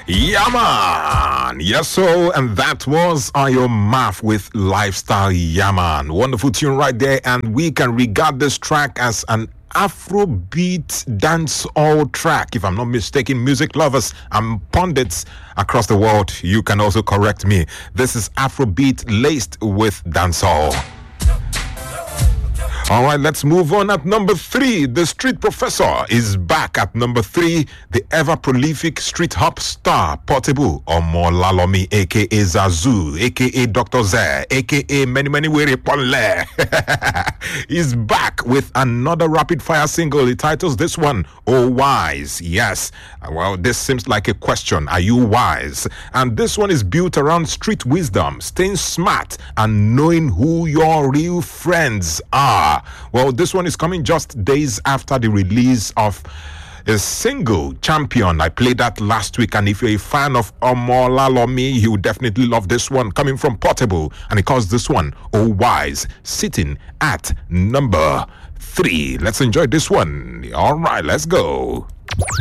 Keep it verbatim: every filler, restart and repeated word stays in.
Yeah, man. Yes, so, and that was Ayo Math with Lifestyle. Yeah, man. Wonderful tune right there. And we can regard this track as an Afrobeat dance all track, if I'm not mistaken. Music lovers and pundits across the world, you can also correct me. This is Afrobeat laced with dancehall. All right, let's move on. At number three, the Street Professor is back at number three. The ever-prolific street hop star, Portable Omolalomi, a k a. Zazu, a k a. Doctor Zeh, a k a. Many Many Were Ponle. He's back with another rapid-fire single. He titles this one, Oh Wise. Yes, well, this seems like a question. Are you wise? And this one is built around street wisdom, staying smart, and knowing who your real friends are. Well, this one is coming just days after the release of a single, Champion. I played that last week, and if you're a fan of Omolalomi, you would definitely love this one, coming from Portable, and he calls this one Oh Wise, sitting at number three. Let's enjoy this one. All right, let's go.